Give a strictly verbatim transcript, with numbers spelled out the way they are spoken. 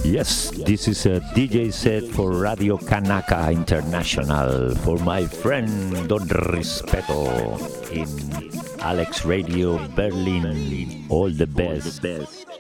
Yes, this is a D J set for Radio Kanaka International for my friend Don Rispeto in Alex Radio Berlin. All the best. All the best.